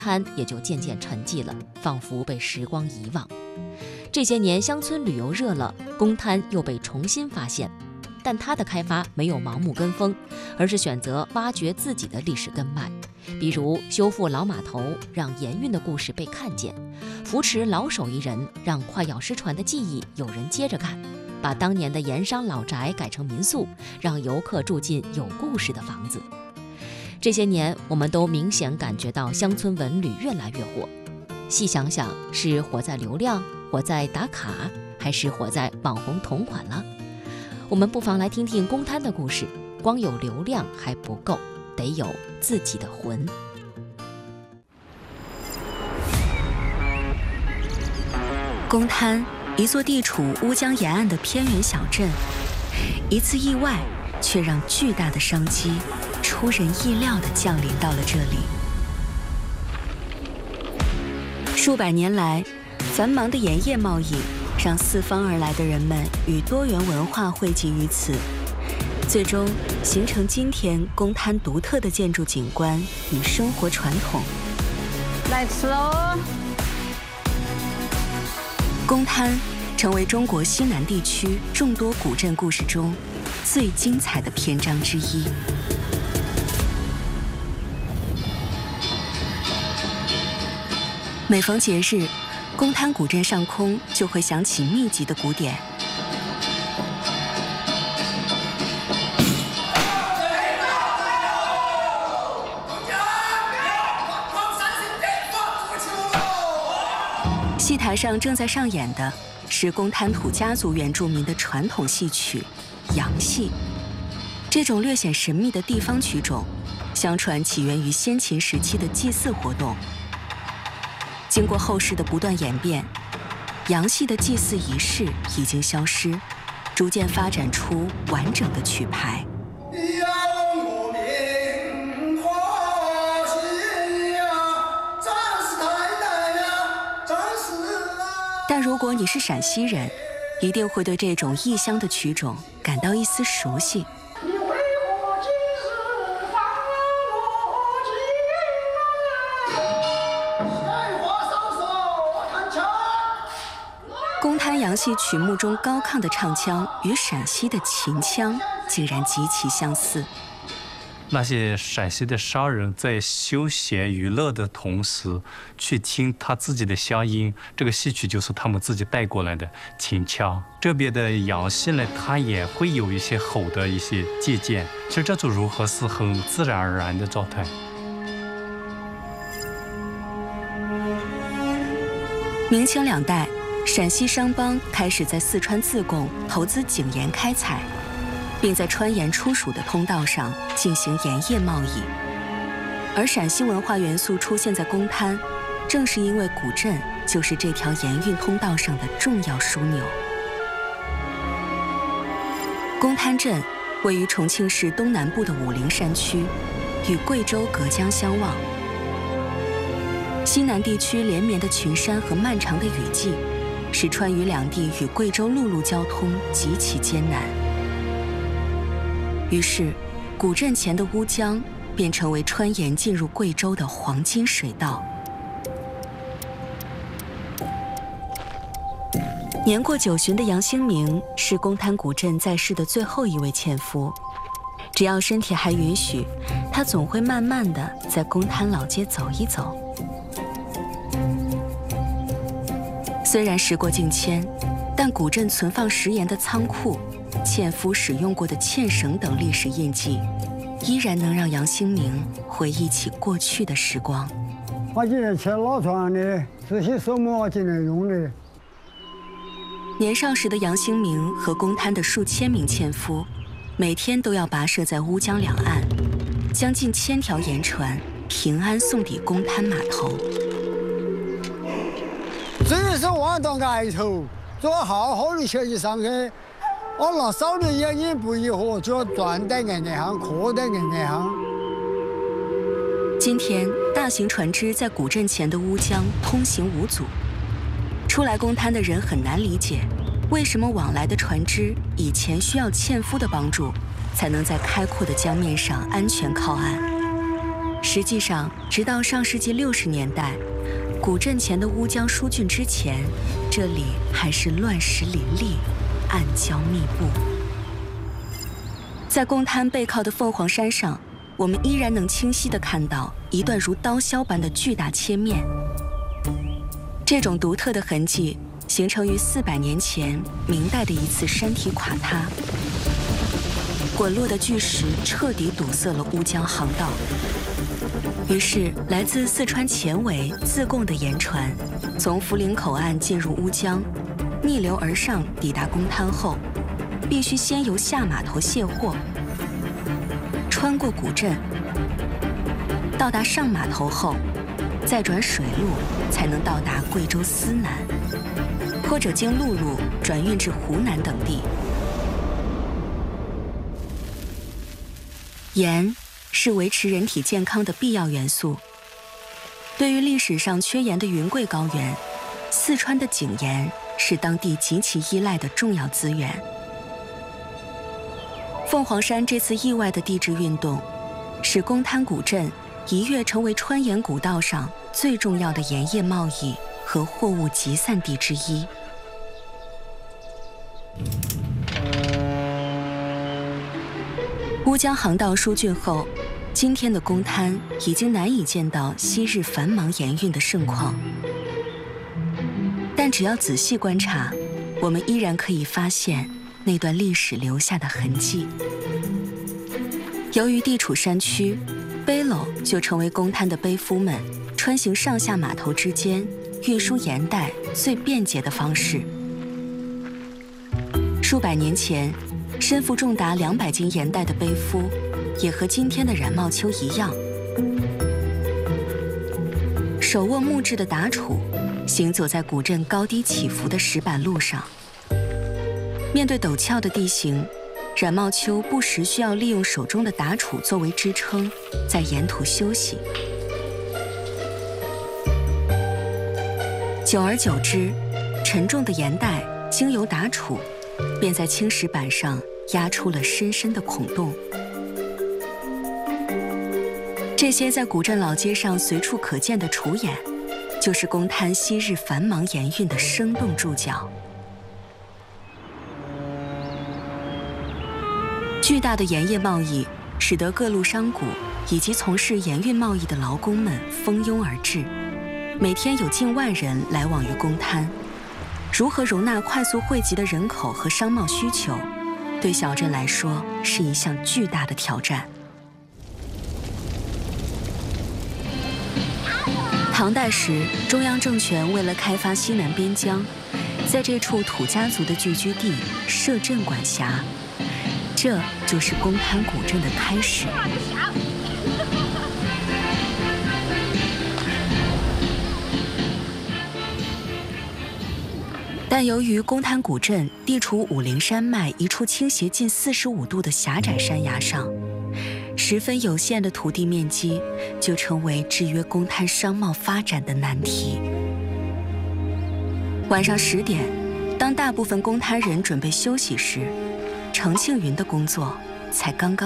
滩也就渐渐沉寂了，仿佛被时光遗忘。这些年乡村旅游热了，公滩又被重新发现，但它的开发没有盲目跟风，而是选择挖掘自己的历史根脉，比如修复老码头，让盐运的故事被看见；扶持老手艺人，让快要失传的技艺有人接着干；把当年的盐商老宅改成民宿，让游客住进有故事的房子。这些年，我们都明显感觉到乡村文旅越来越火。细想想，是火在流量，火在打卡，还是火在网红同款了？我们不妨来听听公滩的故事。光有流量还不够，得有自己的魂。 公滩，一座地处乌江沿岸的偏远小镇，一次意外却让巨大的商机出人意料地降临到了这里。数百年来，繁忙的盐业贸易让四方而来的人们与多元文化汇集于此，最终形成今天公滩独特的建筑景观与生活传统。 来吃喽！ 公滩成为中国西南地区众多古镇故事中最精彩的篇章之一。每逢节日，公滩古镇上空就会响起密集的鼓点。戏台上正在上演的是公滩土家族原住民的传统戏曲杨戏。这种略显神秘的地方曲种，相传起源于先秦时期的祭祀活动。经过后世的不断演变，杨戏的祭祀仪式已经消失，逐渐发展出完整的曲牌。但如果你是陕西人，一定会对这种异乡的曲种感到一丝熟悉。公滩杨戏曲目中高亢的唱腔与陕西的秦腔竟然极其相似。 那些陕西的商人在休闲娱乐的同时去听他自己的乡音，这个戏曲就是他们自己带过来的秦腔。这边的杨戏呢，它也会有一些吼的一些借鉴，其实这种融合是很自然而然的状态。 明清两代，陕西商帮开始在四川自贡投资井盐开采，并在川盐出蜀的通道上进行盐业贸易。而陕西文化元素出现在公滩，正是因为古镇就是这条盐运通道上的重要枢纽。公滩镇位于重庆市东南部的武陵山区，与贵州隔江相望。西南地区连绵的群山和漫长的雨季，使川渝两地与贵州陆路交通极其艰难。于是，古镇前的乌江便成为川盐进入贵州的黄金水道。年过90的杨兴明是公滩古镇在世的最后一位纤夫。只要身体还允许，他总会慢慢地在公滩老街走一走。虽然时过境迁，但古镇存放食盐的仓库、纤夫使用过的纤绳等历史印记，依然能让杨兴明回忆起过去的时光。 我今天吃老船的，自己手磨进来用的。 年少时的杨兴明和公滩的数千名纤夫，每天都要跋涉在乌江两岸，将近1000条盐船平安送抵公滩码头。 这是挖到崖头，做好好的学习上去，我拿少的盐也不一合，就要断在岸那行，磕在岸那行。 今天，大型船只在古镇前的乌江通行无阻。初来公滩的人很难理解，为什么往来的船只以前需要纤夫的帮助，才能在开阔的江面上安全靠岸。 实际上，直到上世纪60年代，古镇前的乌江疏浚之前，这里还是乱石林立，暗礁密布。在公滩背靠的凤凰山上，我们依然能清晰地看到一段如刀削般的巨大切面。这种独特的痕迹形成于400年前明代的一次山体垮塌，滚落的巨石彻底堵塞了乌江航道。于是，来自四川前围自贡的盐船，从涪陵口岸进入乌江，逆流而上抵达公滩后，必须先由下码头卸货，穿过古镇，到达上码头后，再转水路才能到达贵州思南，或者经陆路转运至湖南等地。盐是维持人体健康的必要元素。对于历史上缺盐的云贵高原，四川的井盐是当地极其依赖的重要资源。凤凰山这次意外的地质运动，使公滩古镇一跃成为川盐古道上最重要的盐业贸易和货物集散地之一。乌江航道疏浚后，今天的公滩已经难以见到昔日繁忙盐运的盛况，但只要仔细观察，我们依然可以发现那段历史留下的痕迹。由于地处山区，背篓就成为公滩的背夫们穿行上下码头之间运输盐袋最便捷的方式。数百年前，身负重达200斤盐袋的背夫，也和今天的冉茂秋一样，手握木质的打杵，行走在古镇高低起伏的石板路上。面对陡峭的地形，冉茂秋不时需要利用手中的打杵作为支撑，在沿途休息。久而久之，沉重的盐袋经由打杵，便在青石板上压出了深深的孔洞。这些在古镇老街上随处可见的杵眼，就是公滩昔日繁忙盐运的生动注脚。巨大的盐业贸易使得各路商贾以及从事盐运贸易的劳工们蜂拥而至，每天有近万人来往于公滩。如何容纳快速汇集的人口和商贸需求，对小镇来说是一项巨大的挑战。唐代时，中央政权为了开发西南边疆，在这处土家族的聚居地设镇管辖，这就是公滩古镇的开始。但由于公滩古镇地处武陵山脉一处倾斜近45度的狭窄山崖上，十分有限的土地面积就成为制约公滩商贸发展的难题。晚上10点，当大部分公滩人准备休息时，程庆云的工作才刚刚